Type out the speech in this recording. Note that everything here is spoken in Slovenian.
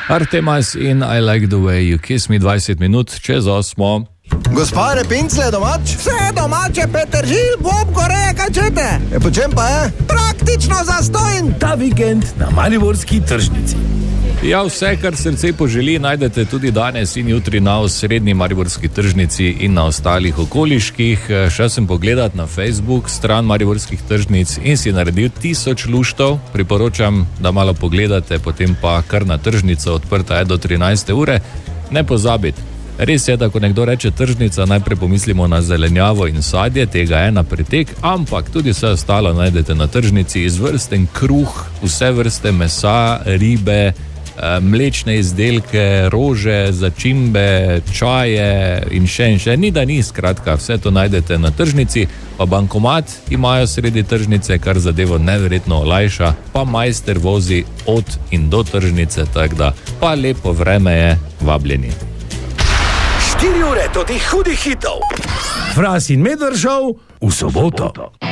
Artemas in I Like the Way You Kiss Me, 20 minut čez 8. Gospa Repincle domač? Vse domače, Petržil, Bob, Koreja, kaj čete? Po čem pa je? Praktično zastojn. Ta vikend na mariborski tržnici. Ja, vse, kar srce poželi, najdete tudi danes in jutri na osrednji mariborski tržnici in na ostalih okoliških. Šel sem pogledat na Facebook stran mariborskih tržnic in si naredil 1000 luštov. Priporočam, da malo pogledate, potem pa kar na tržnico, odprta je do 13. ure. Ne pozabiti. Res je, da ko nekdo reče tržnica, najprej pomislimo na zelenjavo in sadje, tega je na pretek, ampak tudi vse ostalo najdete na tržnici, izvrsten kruh, vse vrste mesa, ribe, mlečne izdelke, rože, začimbe, čaje in še. Ni da ni, skratka, vse to najdete na tržnici, pa bankomat imajo sredi tržnice, kar zadevo neverjetno olajša, pa majster vozi od in do tržnice, tako da pa lepo vreme je, vabljeni. 4 ure do teh hudih hitov. Fras in Medved Show v soboto.